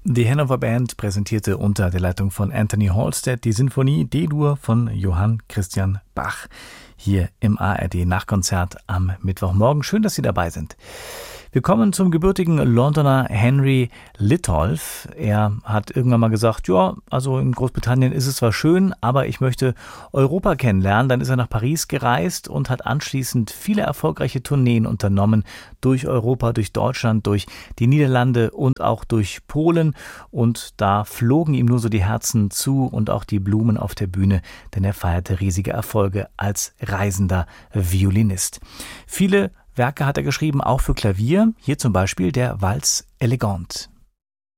Die Hannover Band präsentierte unter der Leitung von Anthony Halstead die Sinfonie D-Dur von Johann Christian Bach hier im ARD-Nachkonzert am Mittwochmorgen. Schön, dass Sie dabei sind. Wir kommen zum gebürtigen Londoner Henry Litolff. Er hat irgendwann mal gesagt, ja, also in Großbritannien ist es zwar schön, aber ich möchte Europa kennenlernen. Dann ist er nach Paris gereist und hat anschließend viele erfolgreiche Tourneen unternommen durch Europa, durch Deutschland, durch die Niederlande und auch durch Polen. Und da flogen ihm nur so die Herzen zu und auch die Blumen auf der Bühne, denn er feierte riesige Erfolge als reisender Violinist. Viele Werke hat er geschrieben, auch für Klavier. Hier zum Beispiel der Valse Elegante.